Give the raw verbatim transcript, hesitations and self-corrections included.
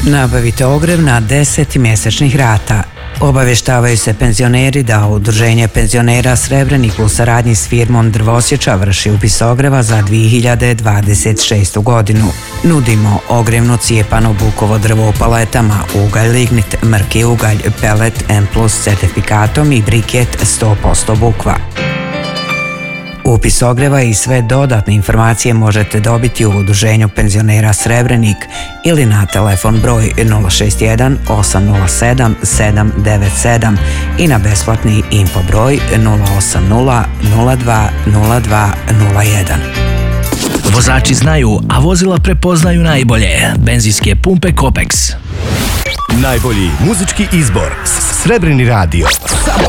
Nabavite ogrev na deset mjesečnih rata. Obavještavaju se penzioneri da Udruženje penzionera Srebrenik u saradnji s firmom Drvosječa vrši upis ogreva za dvije hiljade dvadeset šestu godinu. Nudimo ogrevno cijepano bukovo drvo u paletama, ugalj lignit, mrki ugalj, pelet M plus certifikatom i briket sto posto bukva. Upis ogreva i sve dodatne informacije možete dobiti u Udruženju penzionera Srebrenik ili na telefon broj nula šest jedan osam nula sedam sedam devet sedam i na besplatni info broj nula osam nula nula dva nula dva nula jedan. Vozači znaju, a vozila prepoznaju najbolje. Benzinske pumpe Kopex. Najbolji muzički izbor. Srebreni radio. Samo